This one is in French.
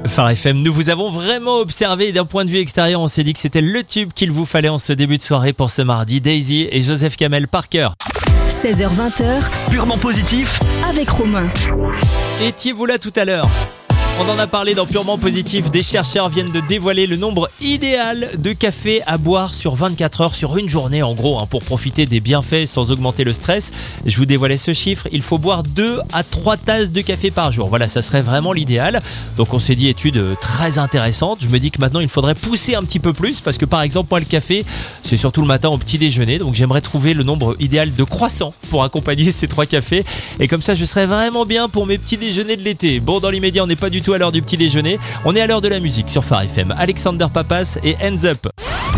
Phare FM, nous vous avons vraiment observé et d'un point de vue extérieur, on s'est dit que c'était le tube qu'il vous fallait en ce début de soirée pour ce mardi. Daisy et Joseph Kamel par cœur. 16h20, Purement positif avec Romain. Étiez-vous là tout à l'heure ? On en a parlé dans Purement Positif. Des chercheurs viennent de dévoiler le nombre idéal de café à boire sur 24 heures, sur une journée en gros, pour profiter des bienfaits sans augmenter le stress. Je vous dévoilais ce chiffre, il faut boire 2 à 3 tasses de café par jour. Voilà, ça serait vraiment l'idéal. Donc on s'est dit étude très intéressante. Je me dis que maintenant il faudrait pousser un petit peu plus parce que par exemple moi le café, c'est surtout le matin au petit déjeuner. Donc j'aimerais trouver le nombre idéal de croissants pour accompagner ces 3 cafés. Et comme ça je serais vraiment bien pour mes petits déjeuners de l'été. Bon, dans l'immédiat on n'est pas du tout à l'heure du petit déjeuner, on est à l'heure de la musique sur Phare FM. Alexander Papas et Hands Up.